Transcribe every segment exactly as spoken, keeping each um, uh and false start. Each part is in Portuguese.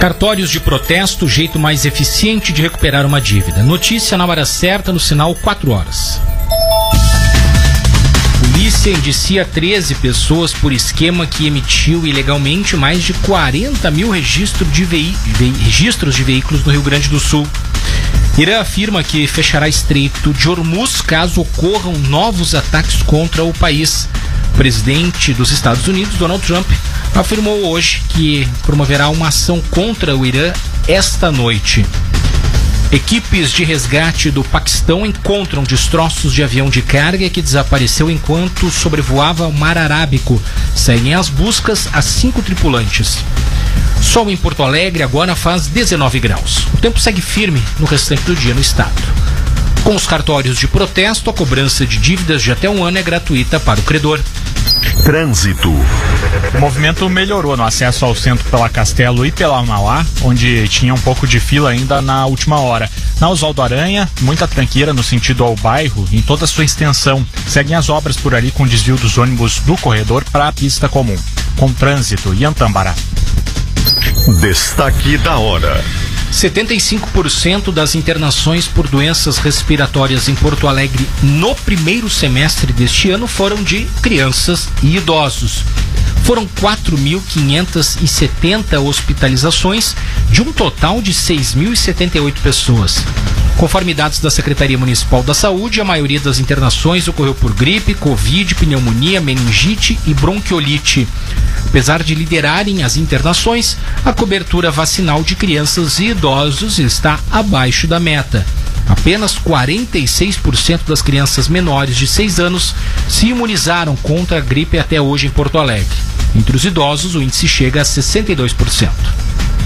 Cartórios de protesto, jeito mais eficiente de recuperar uma dívida. Notícia na hora certa, no sinal quatro horas. Polícia indicia treze pessoas por esquema que emitiu ilegalmente mais de quarenta mil registro de vei... Ve... registros de veículos no Rio Grande do Sul. Irã afirma que fechará Estreito de Hormuz caso ocorram novos ataques contra o país. O presidente dos Estados Unidos, Donald Trump, afirmou hoje que promoverá uma ação contra o Irã esta noite. Equipes de resgate do Paquistão encontram destroços de avião de carga que desapareceu enquanto sobrevoava o Mar Arábico. Seguem as buscas a cinco tripulantes. Sol em Porto Alegre agora faz dezenove graus. O tempo segue firme no restante do dia no estado. Com os cartórios de protesto, a cobrança de dívidas de até um ano é gratuita para o credor. Trânsito. O movimento melhorou no acesso ao centro pela Castelo e pela Mauá, onde tinha um pouco de fila ainda na última hora. Na Oswaldo Aranha, muita tranqueira no sentido ao bairro, em toda a sua extensão. Seguem as obras por ali com desvio dos ônibus do corredor para a pista comum. Com trânsito e Antambará. Destaque da hora. setenta e cinco por cento das internações por doenças respiratórias em Porto Alegre no primeiro semestre deste ano foram de crianças e idosos. Foram quatro mil quinhentas e setenta hospitalizações, de um total de seis mil e setenta e oito pessoas. Conforme dados da Secretaria Municipal da Saúde, a maioria das internações ocorreu por gripe, covid, pneumonia, meningite e bronquiolite. Apesar de liderarem as internações, a cobertura vacinal de crianças e idosos está abaixo da meta. Apenas quarenta e seis por cento das crianças menores de seis anos se imunizaram contra a gripe até hoje em Porto Alegre. Entre os idosos, o índice chega a sessenta e dois por cento.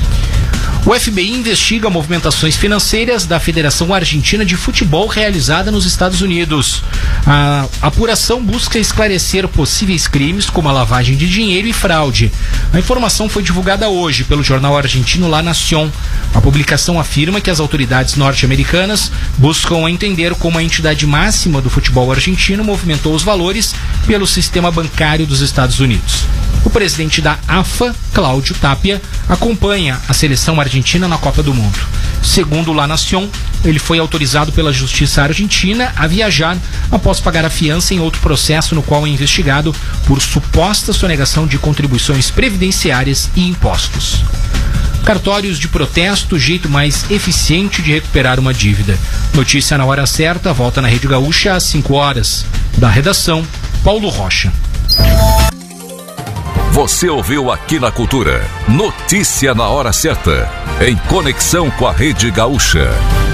O F B I investiga movimentações financeiras da Federação Argentina de Futebol realizada nos Estados Unidos. A apuração busca esclarecer possíveis crimes como a lavagem de dinheiro e fraude. A informação foi divulgada hoje pelo jornal argentino La Nación. A publicação afirma que as autoridades norte-americanas buscam entender como a entidade máxima do futebol argentino movimentou os valores pelo sistema bancário dos Estados Unidos. O presidente da A F A, Cláudio Tapia, acompanha a seleção argentina na Copa do Mundo. Segundo La Nación, ele foi autorizado pela Justiça Argentina a viajar após pagar a fiança em outro processo no qual é investigado por suposta sonegação de contribuições previdenciárias e impostos. Cartórios de protesto, jeito mais eficiente de recuperar uma dívida. Notícia na hora certa, volta na Rede Gaúcha às cinco horas. Da redação, Paulo Rocha. Você ouviu aqui na Cultura. Notícia na hora certa. Em conexão com a Rede Gaúcha.